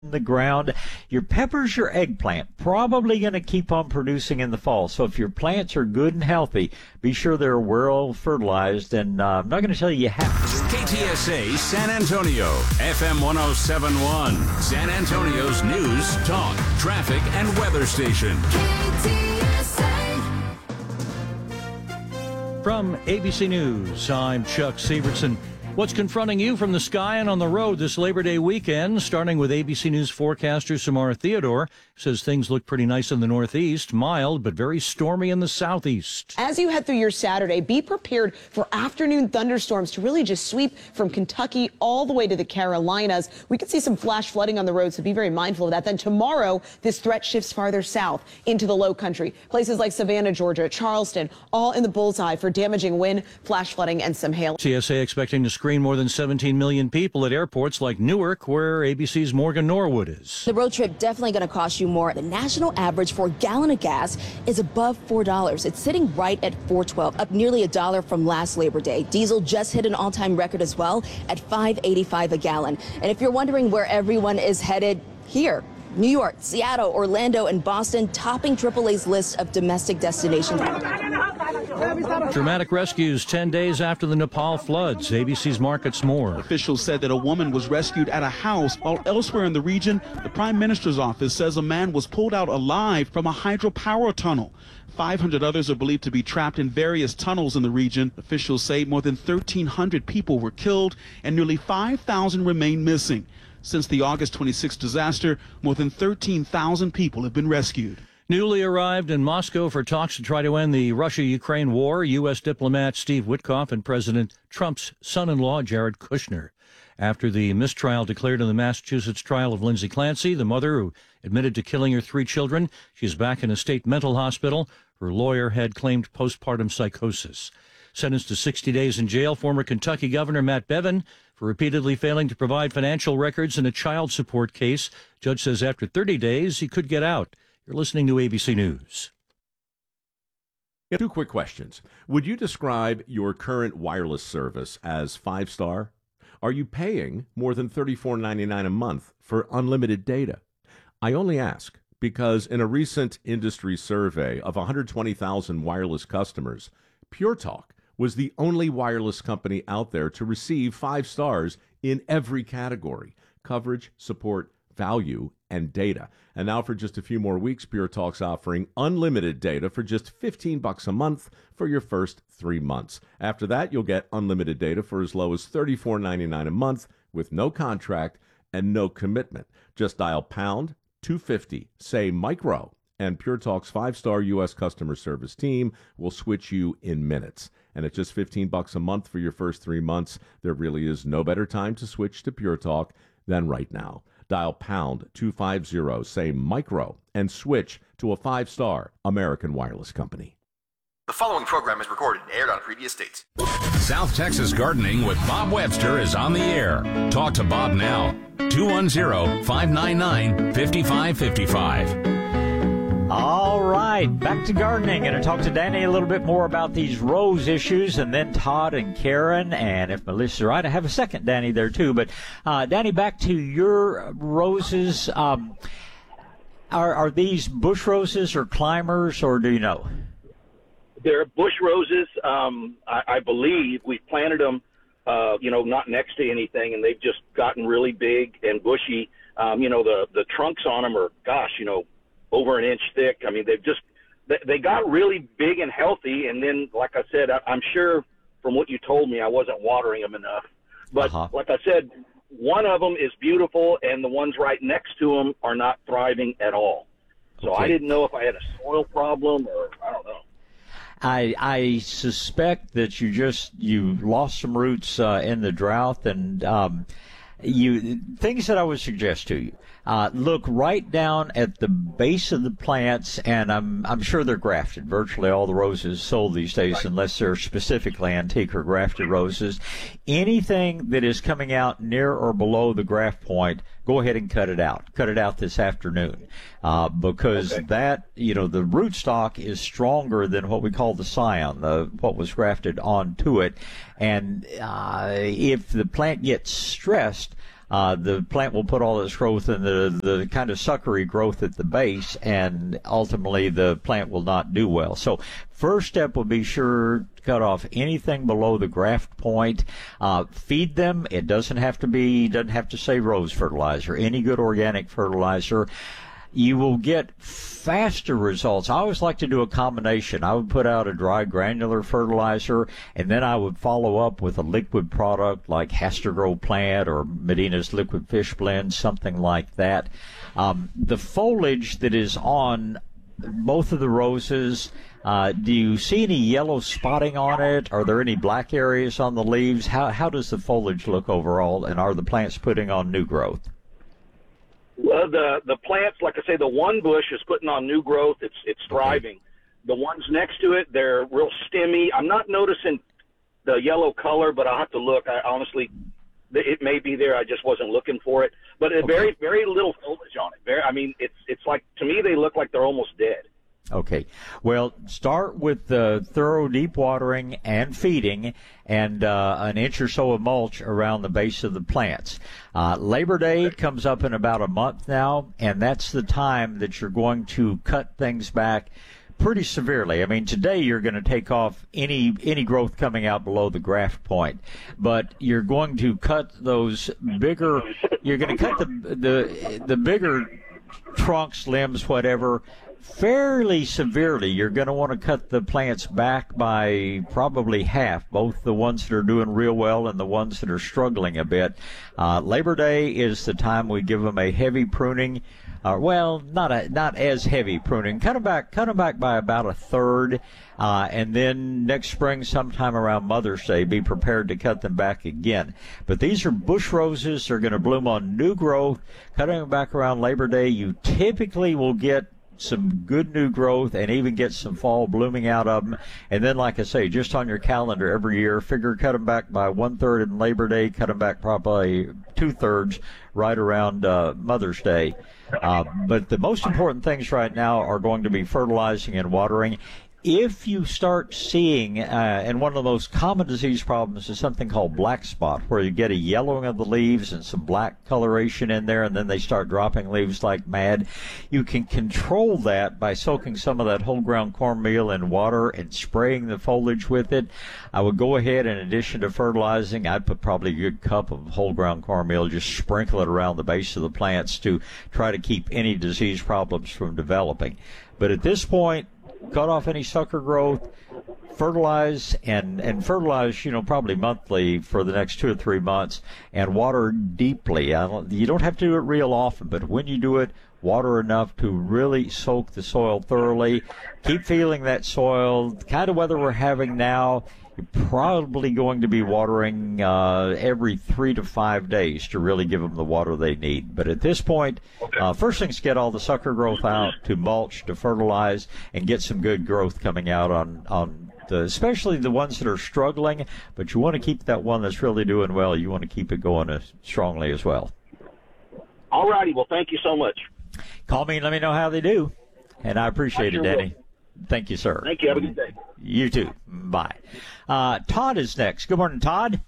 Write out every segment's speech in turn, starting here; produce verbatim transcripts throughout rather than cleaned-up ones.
the ground. Your peppers, your eggplant, probably going to keep on producing in the fall. So if your plants are good and healthy, be sure they're well fertilized. And uh, I'm not going to tell you you have to. K T S A San Antonio, F M one oh seven point one, San Antonio's news, talk, traffic, and weather station. K T S A. From A B C News, I'm Chuck Severson. What's confronting you from the sky and on the road this Labor Day weekend? Starting with A B C News forecaster Samara Theodore, says things look pretty nice in the northeast, mild but very stormy in the southeast. As you head through your Saturday, be prepared for afternoon thunderstorms to really just sweep from Kentucky all the way to the Carolinas. We could see some flash flooding on the road, so be very mindful of that. Then tomorrow, this threat shifts farther south into the low country. Places like Savannah, Georgia, Charleston, all in the bullseye for damaging wind, flash flooding, and some hail. T S A expecting to screen more than seventeen million people at airports like Newark, where A B C's Morgan Norwood is. The road trip definitely going to cost you more. The national average for a gallon of gas is above four dollars. It's sitting right at four twelve, up nearly a dollar from last Labor Day. Diesel just hit an all-time record as well at five eighty-five a gallon. And if you're wondering where everyone is headed, here. New York, Seattle, Orlando, and Boston topping triple A's list of domestic destinations. Dramatic rescues ten days after the Nepal floods. A B C's Markets More. Officials said that a woman was rescued at a house, while elsewhere in the region, the Prime Minister's office says a man was pulled out alive from a hydropower tunnel. five hundred others are believed to be trapped in various tunnels in the region. Officials say more than thirteen hundred people were killed and nearly five thousand remain missing. Since the August twenty-sixth disaster, more than thirteen thousand people have been rescued. Newly arrived in Moscow for talks to try to end the Russia-Ukraine war, U S diplomat Steve Witkoff and President Trump's son-in-law Jared Kushner. After the mistrial declared in the Massachusetts trial of Lindsay Clancy, the mother who admitted to killing her three children, she's back in a state mental hospital. Her lawyer had claimed postpartum psychosis. Sentenced to sixty days in jail, former Kentucky Governor Matt Bevin for repeatedly failing to provide financial records in a child support case. Judge says after thirty days, he could get out. You're listening to A B C News. Two quick questions. Would you describe your current wireless service as five-star? Are you paying more than thirty-four ninety-nine a month for unlimited data? I only ask because in a recent industry survey of one hundred twenty thousand wireless customers, Pure Talk was the only wireless company out there to receive five stars in every category: coverage, support, value, and data. And now for just a few more weeks, Pure Talk's offering unlimited data for just fifteen bucks a month for your first three months. After that, you'll get unlimited data for as low as thirty-four ninety-nine a month with no contract and no commitment. Just dial pound two fifty, say micro, and Pure Talk's five-star U S customer service team will switch you in minutes. And at just fifteen bucks a month for your first three months, there really is no better time to switch to Pure Talk than right now. Dial pound two fifty, say micro, and switch to a five-star American wireless company. The following program is recorded and aired on previous dates. South Texas Gardening with Bob Webster is on the air. Talk to Bob now. two one zero, five nine nine, five five five five. All right, back to gardening. Going to talk to Danny a little bit more about these rose issues, and then Todd and Karen. And if Melissa's right, I have a second Danny there too. But uh, Danny, back to your roses. Um, are are these bush roses or climbers, or do you know? They're bush roses. Um, I, I believe we've planted them, uh, you know, not next to anything, and they've just gotten really big and bushy. Um, you know, the the trunks on them are, gosh, you know, over an inch thick. I mean, they've just, they, they got really big and healthy. And then, like I said, I, I'm sure from what you told me, I wasn't watering them enough. But uh-huh. like I said, one of them is beautiful, and the ones right next to them are not thriving at all. So okay. I didn't know if I had a soil problem or I don't know. I I suspect that you just, you lost some roots uh, in the drought, and um, you things that I would suggest to you. Uh, look right down at the base of the plants, and I'm I'm sure they're grafted. Virtually all the roses sold these days, right, unless they're specifically antique or grafted roses. Anything that is coming out near or below the graft point, go ahead and cut it out. Cut it out this afternoon, uh, because okay. that, you know, the rootstock is stronger than what we call the scion, the what was grafted onto it, and uh, if the plant gets stressed, uh, the plant will put all its growth in the, the kind of suckery growth at the base, and ultimately the plant will not do well. So first step would be sure to cut off anything below the graft point. Uh, feed them. It doesn't have to be, doesn't have to say rose fertilizer, any good organic fertilizer. You will get faster results. I always like to do a combination. I would put out a dry granular fertilizer, and then I would follow up with a liquid product like Hastrogrow Plant or Medina's Liquid Fish Blend, something like that. Um, the foliage that is on both of the roses, uh, do you see any yellow spotting on it? Are there any black areas on the leaves? How, how does the foliage look overall, and are the plants putting on new growth? Well, the the plants, like I say, the one bush is putting on new growth. It's it's thriving. Okay. The ones next to it, they're real stemmy. I'm not noticing the yellow color, but I'll have to look. I honestly, it may be there. I just wasn't looking for it. But okay. very very little foliage on it. Very, I mean, it's it's like, to me, they look like they're almost dead. Okay. Well, start with the thorough deep watering and feeding, and uh, an inch or so of mulch around the base of the plants. Uh, Labor Day comes up in about a month now, and that's the time that you're going to cut things back pretty severely. I mean, today you're going to take off any any growth coming out below the graft point, but you're going to cut those bigger. You're going to cut the the the bigger trunks, limbs, whatever, fairly severely. You're going to want to cut the plants back by probably half, both the ones that are doing real well and the ones that are struggling a bit. Uh, Labor Day is the time we give them a heavy pruning. Uh, well, not a, not as heavy pruning. Cut them back, cut them back by about a third, uh, and then next spring, sometime around Mother's Day, be prepared to cut them back again. But these are bush roses. They're going to bloom on new growth. Cutting them back around Labor Day, you typically will get some good new growth and even get some fall blooming out of them. And then, like I say, just on your calendar every year, figure cut them back by one-third in Labor Day, cut them back probably two-thirds right around uh, Mother's Day. Uh, but the most important things right now are going to be fertilizing and watering. If you start seeing, uh, and one of the most common disease problems is something called black spot, where you get a yellowing of the leaves and some black coloration in there, and then they start dropping leaves like mad. You can control that by soaking some of that whole ground cornmeal in water and spraying the foliage with it. I would go ahead, in addition to fertilizing, I'd put probably a good cup of whole ground cornmeal, just sprinkle it around the base of the plants to try to keep any disease problems from developing. But at this point, cut off any sucker growth, fertilize, and, and fertilize, you know, probably monthly for the next two or three months, and water deeply. I don't, you don't have to do it real often, but when you do it, water enough to really soak the soil thoroughly. Keep feeling that soil. The kind of weather we're having now, you're probably going to be watering uh, every three to five days to really give them the water they need. But at this point, uh, first things get all the sucker growth out, to mulch, to fertilize, and get some good growth coming out on, on the, especially the ones that are struggling. But you want to keep that one that's really doing well. You want to keep it going as strongly as well. All righty. Well, thank you so much. Call me and let me know how they do. And I appreciate it, Danny. Thank you, sir. Thank you. Have a good day. You too. Bye. Uh, Todd is next. Good morning, Todd.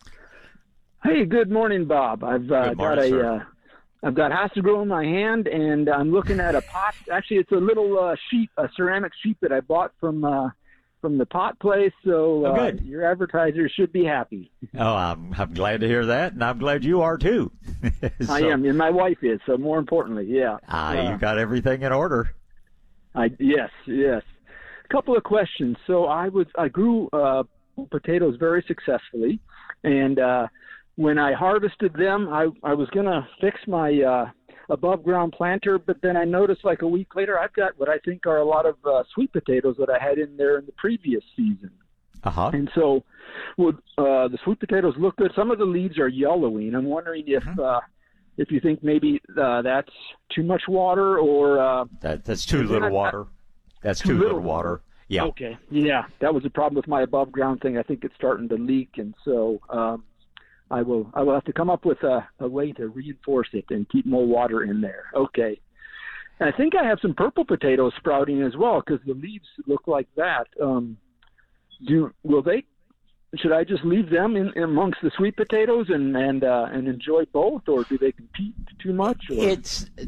Hey, good morning, Bob. I've uh, Good morning, got a, sir. uh, I've got Hastrogrow in my hand, and I'm looking at a pot. Actually, it's a little uh, sheep, a ceramic sheep that I bought from uh, from the pot place. So Oh, uh, good. your advertisers should be happy. Oh, I'm, I'm glad to hear that, and I'm glad you are too. So, I am, and my wife is. So more importantly, yeah. Ah, Uh, you got everything in order. I yes, yes. A couple of questions. So I was I grew uh, potatoes very successfully, and uh, when I harvested them, I I was gonna fix my uh, above ground planter, but then I noticed like a week later I've got what I think are a lot of uh, sweet potatoes that I had in there in the previous season. Uh huh. And so, would uh, the sweet potatoes look good? Some of the leaves are yellowy, and I'm wondering if Mm-hmm. uh, if you think maybe uh, that's too much water or uh, That, that's too Is little that- water. That's too too little little water. Yeah. Okay. Yeah, that was the problem with my above ground thing. I think it's starting to leak, and so um, I will I will have to come up with a, a way to reinforce it and keep more water in there. Okay. And I think I have some purple potatoes sprouting as well because the leaves look like that. Um, do will they should I just leave them in, in amongst the sweet potatoes and and uh, and enjoy both, or do they compete too much? Or? It's